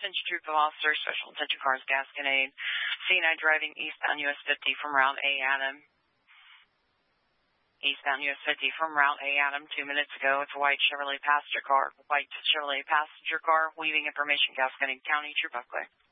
Attention Troop of Officers, Special Attention Cars, Gasconade. C9 driving eastbound US 50 from Route A, Adam. Eastbound US 50 from Route A, Adam. 2 minutes ago, it's a white Chevrolet passenger car. White Chevrolet passenger car, weaving information, Gasconade County, Troop Buckley.